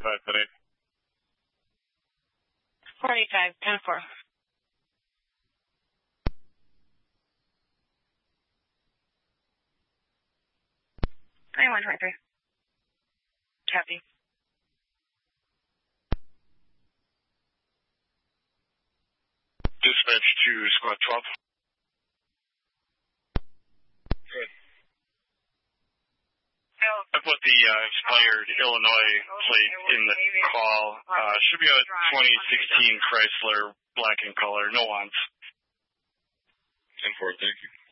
45 today. 45, 10-4. 21-23. Copy. Dispatch to squad 12. Good. I put the expired Illinois plate in the call. Should be a 2016 Chrysler, black in color, no wants. 10-4, thank you.